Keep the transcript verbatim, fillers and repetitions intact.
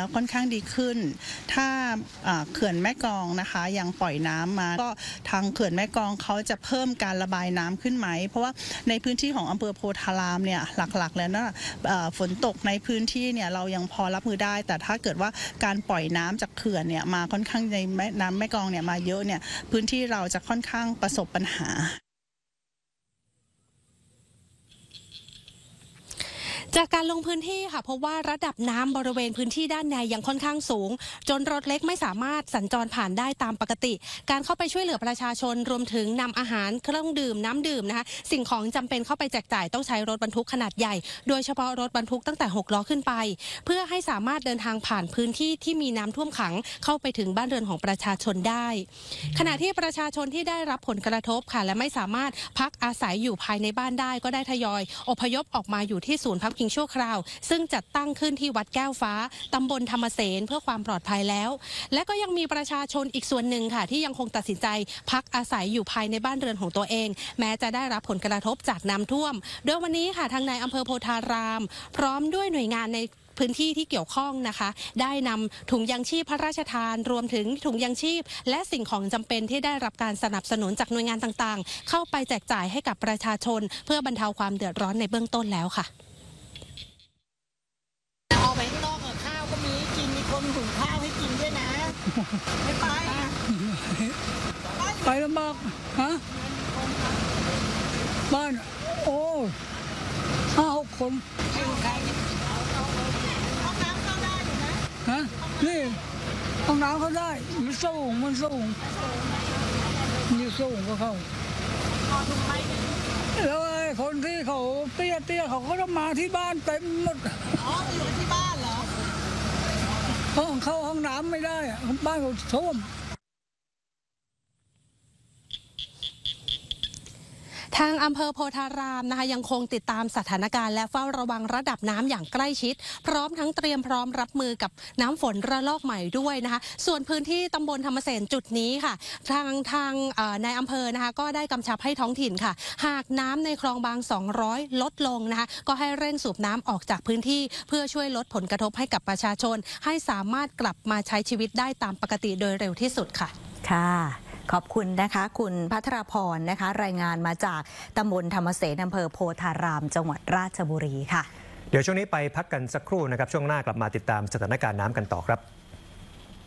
ค่อนข้างดีขึ้นถ้าเขื่อนแม่กลองนะคะยังปล่อยน้ำมาก็ทางเขื่อนแม่กลองเขาจะเพิ่มการระบายน้ำขึ้นไหมเพราะว่าในพื้นที่ของอำเภอโพธารามเนี่ยหลักๆแล้วนะฝนตกในพื้นที่เนี่ยเรายังพอรับมือได้แต่ถ้าเกิดว่าการปล่อยน้ำจากเขื่อนเนี่ยมาค่อนข้างในแม่น้ำแม่กลองเนี่ยมาเยอะเนี่ยพื้นที่เราจะค่อนข้างประสบปัญหาจากการลงพื้นที่ค่ะพบว่าระดับน้ำบริเวณพื้นที่ด้านในยังค่อนข้างสูงจนรถเล็กไม่สามารถสัญจรผ่านได้ตามปกติการเข้าไปช่วยเหลือประชาชนรวมถึงนำอาหารเครื่องดื่มน้ำดื่มนะคะสิ่งของจำเป็นเข้าไปแจกจ่ายต้องใช้รถบรรทุกขนาดใหญ่โดยเฉพาะรถบรรทุกตั้งแต่หกล้อขึ้นไปเพื่อให้สามารถเดินทางผ่านพื้นที่ที่มีน้ำท่วมขังเข้าไปถึงบ้านเรือนของประชาชนได้ขณะที่ประชาชนที่ได้รับผลกระทบค่ะและไม่สามารถพักอาศัยอยู่ภายในบ้านได้ก็ได้ทยอยอพยพออกมาอยู่ที่ศูนย์พักพิงชั่วคราวซึ่งจัดตั้งขึ้นที่วัดแก้วฟ้าตำบลธรรมเสนเพื่อความปลอดภัยแล้วและก็ยังมีประชาชนอีกส่วนหนึ่งค่ะที่ยังคงตัดสินใจพักอาศัยอยู่ภายในบ้านเรือนของตัวเองแม้จะได้รับผลกระทบจากน้ำท่วมโดยวันนี้ค่ะทางนายอำเภอโพธารามพร้อมด้วยหน่วยงานในพื้นที่ที่เกี่ยวข้องนะคะได้นำถุงยังชีพพระราชทานรวมถึงถุงยังชีพและสิ่งของจำเป็นที่ได้รับการสนับสนุนจากหน่วยงานต่างๆเข้าไปแจกจ่ายให้กับประชาชนเพื่อบรรเทาความเดือดร้อนในเบื้องต้นแล้วค่ะเอาไปข้างนอกกับข้าวก็มีกินมีคนหุงข้าวให้กินด้วยนะไม่ไปไปลำบากฮะบ้านโอ้ห้าหกคนห้องน้ำเข้าได้อยู่นะฮะนี่ห้องน้ำเข้าได้มันสูงมันสูงนี่สูงก็เข้าแล้วไอ้คนที่เขาเตี้ยเตี้ยเขาก็ต้องมาที่บ้านเต็มหมดอ๋ออยู่ที่บ้านเหรอห้องเข้าห้องน้ำไม่ได้บ้านเขาท่วมทางอำเภอโพธารามนะคะยังคงติดตามสถานการณ์และเฝ้าระวังระดับน้ำอย่างใกล้ชิดพร้อมทั้งเตรียมพร้อมรับมือกับน้ำฝนระลอกใหม่ด้วยนะคะส่วนพื้นที่ตำบลธรรมเสนจุดนี้ค่ะทางทางในอำเภอนะคะก็ได้กำชับให้ท้องถิ่นค่ะหากน้ำในคลองบางสองร้อยลดลงนะคะก็ให้เร่งสูบน้ำออกจากพื้นที่เพื่อช่วยลดผลกระทบให้กับประชาชนให้สามารถกลับมาใช้ชีวิตได้ตามปกติโดยเร็วที่สุดค่ะค่ะขอบคุณนะคะคุณภัทรพรนะคะรายงานมาจากตำบลธรรมเสนอำเภอโพธารามจังหวัดราชบุรีค่ะเดี๋ยวช่วงนี้ไปพักกันสักครู่นะครับช่วงหน้ากลับมาติดตามสถานการณ์น้ำกันต่อครับ